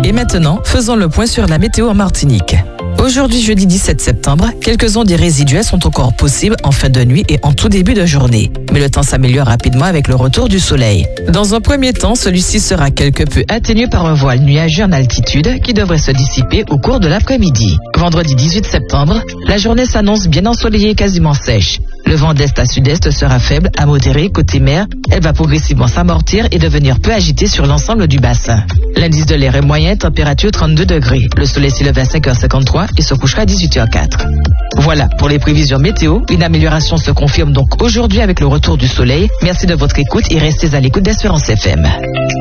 Et maintenant, faisons le point sur la météo en Martinique. Aujourd'hui, jeudi 17 septembre, quelques ondes résiduelles sont encore possibles en fin de nuit et en tout début de journée. Mais le temps s'améliore rapidement avec le retour du soleil. Dans un premier temps, celui-ci sera quelque peu atténué par un voile nuageux en altitude qui devrait se dissiper au cours de l'après-midi. Vendredi 18 septembre, la journée s'annonce bien ensoleillée et quasiment sèche. Le vent d'est à sud-est sera faible à modéré côté mer. Elle va progressivement s'amortir et devenir peu agitée sur l'ensemble du bassin. L'indice de l'air est moyen, température 32 degrés. Le soleil s'élève à 5h53 et se couchera à 18h04. Voilà pour les prévisions météo. Une amélioration se confirme donc aujourd'hui avec le retour du soleil. Merci de votre écoute et restez à l'écoute d'Espérance FM.